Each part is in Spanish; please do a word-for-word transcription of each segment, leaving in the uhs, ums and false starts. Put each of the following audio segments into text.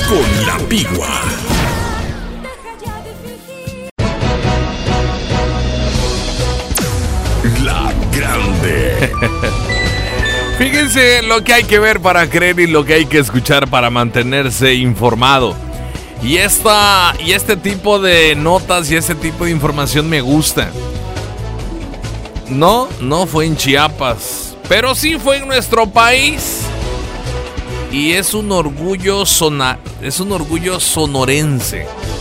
con la Pigua. La Grande. Fíjense lo que hay que ver para creer y lo que hay que escuchar para mantenerse informado. Y esta y este tipo de notas y este tipo de información me gusta. No, no fue en Chiapas, pero sí fue en nuestro país. Y es un orgullo sona, es un orgullo sonorense.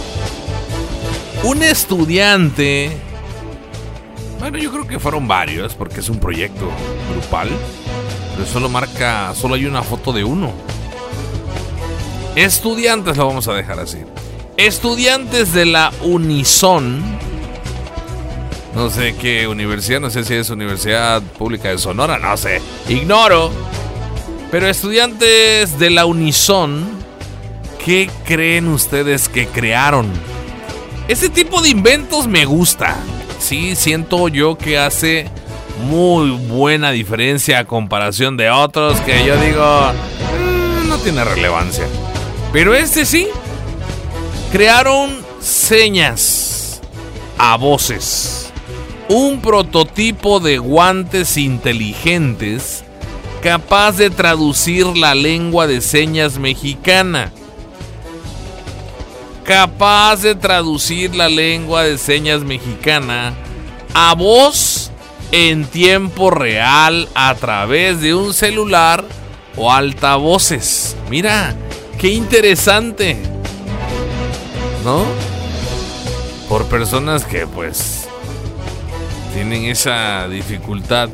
Un estudiante, bueno, yo creo que fueron varios porque es un proyecto grupal, pero solo marca, solo hay una foto de uno. Estudiantes, lo vamos a dejar así. Estudiantes de la Unison, no sé qué universidad, no sé si es Universidad Pública de Sonora, no sé, ignoro. Pero estudiantes de la Unison, ¿qué creen ustedes que crearon? Ese tipo de inventos me gusta. Sí, siento yo que hace muy buena diferencia a comparación de otros que yo digo, mmm, no tiene relevancia. Pero este sí, crearon señas a voces. Un prototipo de guantes inteligentes capaz de traducir la lengua de señas mexicana. Capaz de traducir la lengua de señas mexicana a voz en tiempo real a través de un celular o altavoces. Mira, qué interesante, ¿no? Por personas que pues tienen esa dificultad,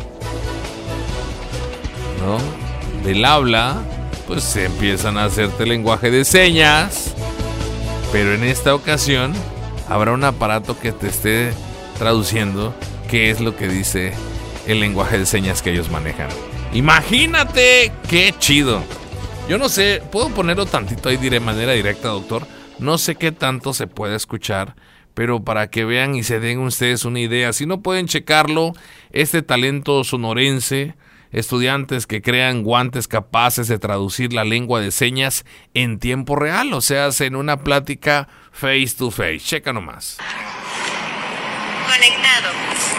¿no? Del habla, pues se empiezan a hacerte lenguaje de señas, pero en esta ocasión habrá un aparato que te esté traduciendo qué es lo que dice el lenguaje de señas que ellos manejan. Imagínate qué chido. Yo no sé, puedo ponerlo tantito ahí de manera directa, doctor. No sé qué tanto se puede escuchar, pero para que vean y se den ustedes una idea, si no pueden checarlo, este talento sonorense, estudiantes que crean guantes capaces de traducir la lengua de señas en tiempo real, o sea, en una plática face to face. Checa nomás. Conectado.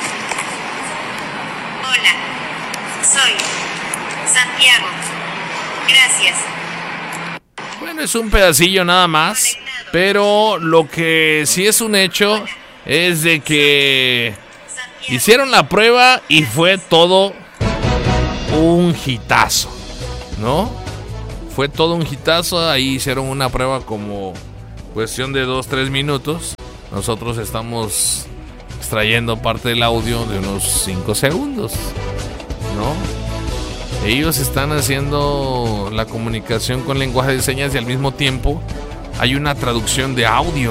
Hola, soy Santiago. Gracias. Bueno, es un pedacillo nada más, pero lo que sí es un hecho es de que hicieron la prueba y fue todo un hitazo, ¿no? Fue todo un hitazo. Ahí hicieron una prueba como cuestión de dos, tres minutos. Nosotros estamos extrayendo parte del audio de unos cinco segundos, ¿no? Ellos están haciendo la comunicación con lenguaje de señas y al mismo tiempo hay una traducción de audio,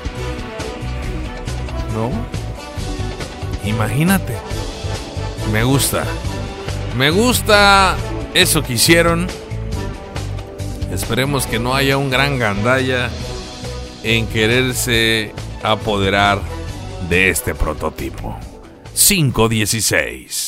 ¿no? Imagínate. Me gusta. Me gusta eso que hicieron. Esperemos que no haya un gran gandalla en quererse apoderar de este prototipo. cinco dieciséis.